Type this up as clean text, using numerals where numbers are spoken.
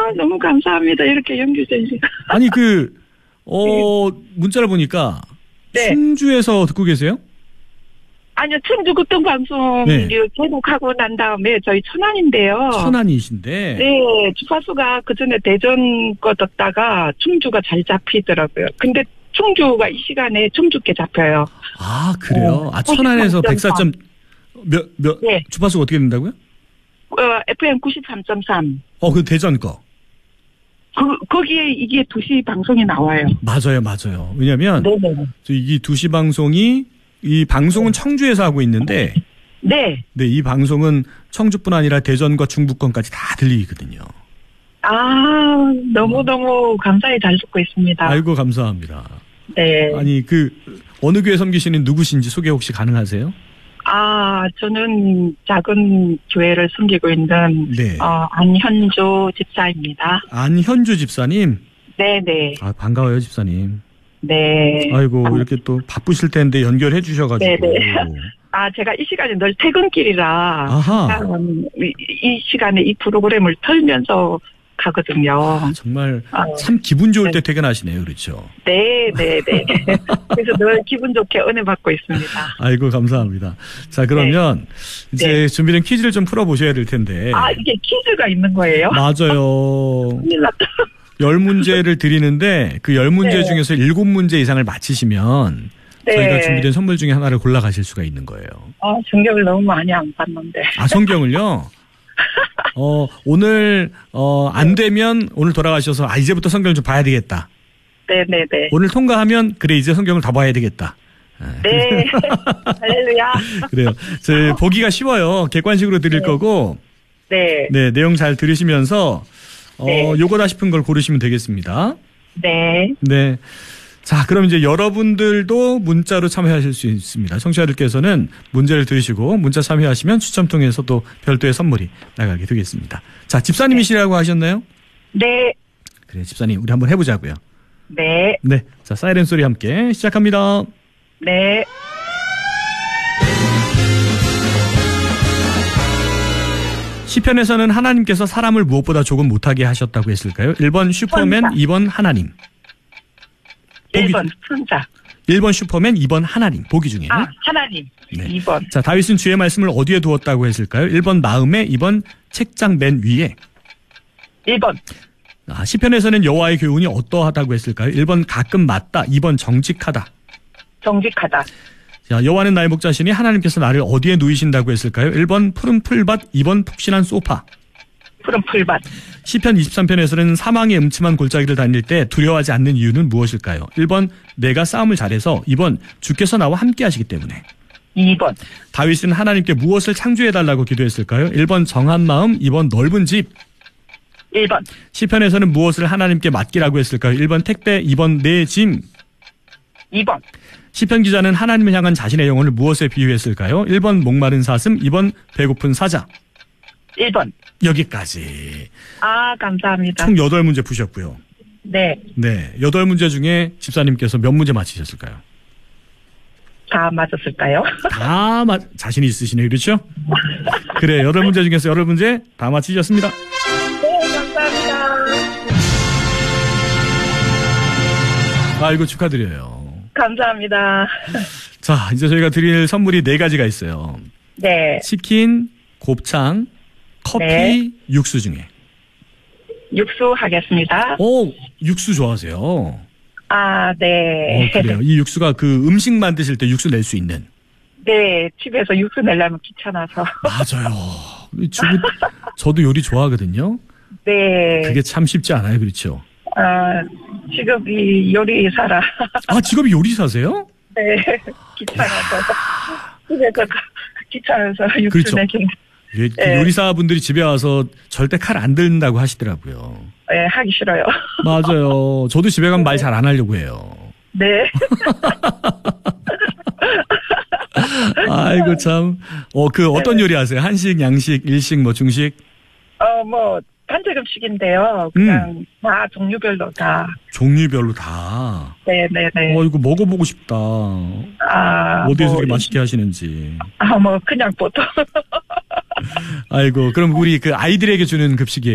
너무 감사합니다. 이렇게 연결돼 주시고. 아니, 문자를 보니까. 네. 충주에서 듣고 계세요? 아니요, 충주 교통방송 네. 개국하고 난 다음에 저희 천안인데요. 천안이신데. 네, 주파수가 그전에 대전 거 듣다가 충주가 잘 잡히더라고요. 근데 충주가 이 시간에 충주께 잡혀요. 아, 그래요? 천안에서 104점, 네. 주파수가 어떻게 된다고요? FM 93.3. 그 대전 거. 거기에 이게 2시 방송이 나와요. 맞아요. 왜냐면, 네네. 이 2시 방송이, 이 방송은 청주에서 하고 있는데, 네. 네, 이 방송은 청주뿐 아니라 대전과 중부권까지 다 들리거든요. 너무너무 감사히 잘 듣고 있습니다. 아이고, 감사합니다. 네. 아니, 어느 교회 섬기시는 누구신지 소개 혹시 가능하세요? 저는 작은 교회를 섬기고 있는, 네. 안현주 집사입니다. 안현주 집사님? 네네. 반가워요, 집사님. 네. 아이고, 이렇게 또 바쁘실 텐데 연결해 주셔가지고. 네네. 제가 이 시간에 늘 퇴근길이라. 아하. 이 시간에 이 프로그램을 틀면서 가거든요. 정말 참 기분 좋을 때 네. 퇴근하시네요. 그렇죠? 네네네. 그래서 늘 기분 좋게 은혜 받고 있습니다. 아이고, 감사합니다. 자, 그러면 이제 준비된 퀴즈를 좀 풀어보셔야 될 텐데. 이게 퀴즈가 있는 거예요? 맞아요. 큰일 났다. 10문제를 드리는데 그 10문제 네. 중에서 7문제 이상을 맞히시면 저희가 준비된 선물 중에 하나를 골라 가실 수가 있는 거예요. 성경을 너무 많이 안 봤는데. 성경을요? 오늘 안 되면 오늘 돌아가셔서 이제부터 성경을 좀 봐야 되겠다. 네네네. 오늘 통과하면 그래 이제 성경을 다 봐야 되겠다. 네. 할렐루야. 그래요. 보기가 쉬워요. 객관식으로 드릴 거고. 네. 네, 내용 잘 들으시면서 네. 요거다 싶은 걸 고르시면 되겠습니다. 네. 네. 자, 그럼 이제 여러분들도 문자로 참여하실 수 있습니다. 청취자들께서는 문제를 들으시고 문자 참여하시면 추첨 통해서 또 별도의 선물이 나가게 되겠습니다. 자, 집사님이시라고 하셨나요? 네. 그래, 집사님, 우리 한번 해보자고요. 네. 네. 자, 사이렌 소리 함께 시작합니다. 네. 시편에서는 하나님께서 사람을 무엇보다 조금 못하게 하셨다고 했을까요? 1번 슈퍼맨, 천사. 2번 하나님. 1번 천사. 1번 슈퍼맨, 2번 하나님. 보기 중에. 하나님. 네. 2번. 자, 다윗은 주의 말씀을 어디에 두었다고 했을까요? 1번 마음에, 2번 책장 맨 위에. 1번. 시편에서는 여호와의 교훈이 어떠하다고 했을까요? 1번 가끔 맞다, 2번 정직하다. 정직하다. 자, 여호와는 나의 목자시니 하나님께서 나를 어디에 누이신다고 했을까요? 1번 푸른 풀밭, 2번 푹신한 소파. 푸른 풀밭. 시편 23편에서는 사망의 음침한 골짜기를 다닐 때 두려워하지 않는 이유는 무엇일까요? 1번 내가 싸움을 잘해서, 2번 주께서 나와 함께 하시기 때문에. 2번. 다윗은 하나님께 무엇을 창조해달라고 기도했을까요? 1번 정한 마음, 2번 넓은 집. 1번. 시편에서는 무엇을 하나님께 맡기라고 했을까요? 1번 택배, 2번 내 짐. 2번. 시편 기자는 하나님을 향한 자신의 영혼을 무엇에 비유했을까요? 1번 목마른 사슴, 2번 배고픈 사자. 1번. 여기까지. 감사합니다. 총 8문제 푸셨고요. 네. 네, 8문제 중에 집사님께서 몇 문제 맞히셨을까요? 다 맞았을까요? 자신이 있으시네요. 그렇죠? 그래, 8문제 중에서 8문제 다 맞히셨습니다. 네, 감사합니다. 아이고, 축하드려요. 감사합니다. 자, 이제 저희가 드릴 선물이 4가지가 있어요. 네. 치킨, 곱창, 커피, 네. 육수 중에. 육수 하겠습니다. 육수 좋아하세요? 네. 그래요. 이 육수가 음식 만드실 때 육수 낼 수 있는. 네, 집에서 육수 내려면 귀찮아서. 맞아요. 저도 요리 좋아하거든요. 네. 그게 참 쉽지 않아요. 그렇죠? 직업이 요리사라. 직업이 요리사세요? 네, 귀찮아서. 집에서 귀찮아서 육수 그렇죠. 내긴. 네. 요리사분들이 집에 와서 절대 칼 안 든다고 하시더라고요. 네, 하기 싫어요. 맞아요. 저도 집에 가면 말 잘 안 하려고 해요. 네. 아이고, 참. 어떤 요리 하세요? 한식, 양식, 일식, 중식? 한제급식인데요. 그냥 다 종류별로 다. 종류별로 다. 네네네. 이거 먹어보고 싶다. 어디에서 그렇게 맛있게 하시는지. 그냥 보통. 아이고, 그럼 우리 아이들에게 주는 급식이에요?